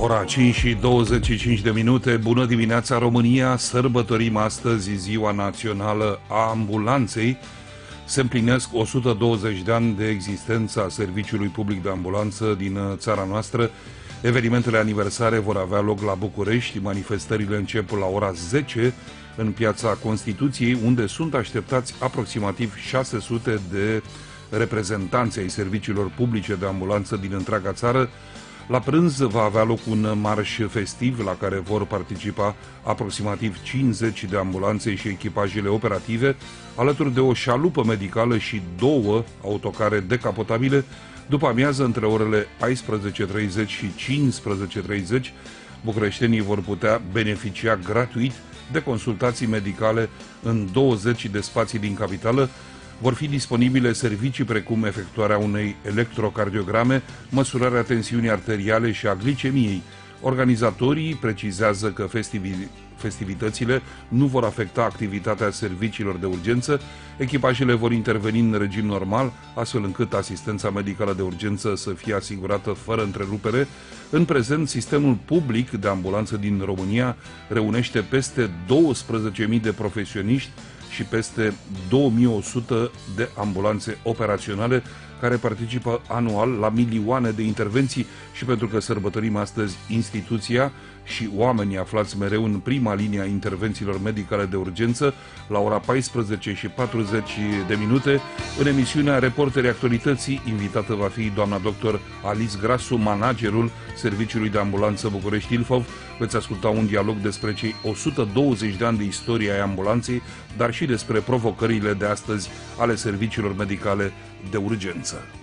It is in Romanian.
Ora 5 și 25 de minute, bună dimineața România, sărbătorim astăzi Ziua Națională a Ambulanței. Se împlinesc 120 de ani de existență a Serviciului Public de Ambulanță din țara noastră. Evenimentele aniversare vor avea loc la București, manifestările încep la ora 10 în Piața Constituției, unde sunt așteptați aproximativ 600 de reprezentanți ai serviciilor publice de ambulanță din întreaga țară. La prânz va avea loc un marș festiv la care vor participa aproximativ 50 de ambulanțe și echipajele operative, alături de o șalupă medicală și 2 autocare decapotabile. După amiază, între orele 14:30 și 15:30, bucureștenii vor putea beneficia gratuit de consultații medicale în 20 de spații din capitală. Vor fi disponibile servicii precum efectuarea unei electrocardiograme, măsurarea tensiunii arteriale și a glicemiei. Organizatorii precizează că festivitățile nu vor afecta activitatea serviciilor de urgență. Echipajele vor interveni în regim normal, astfel încât asistența medicală de urgență să fie asigurată fără întrerupere. În prezent, sistemul public de ambulanță din România reunește peste 12.000 de profesioniști și peste 2100 de ambulanțe operaționale care participă anual la milioane de intervenții. Și pentru că sărbătorim astăzi instituția și oamenii aflați mereu în prima linie a intervențiilor medicale de urgență, la ora 14 și 40 de minute, în emisiunea Reporterii Actualității, invitată va fi doamna doctor Alice Grasu, managerul Serviciului de Ambulanță București-Ilfov. Veți asculta un dialog despre cei 120 de ani de istorie ai ambulanței, dar și despre provocările de astăzi ale serviciilor medicale de urgență.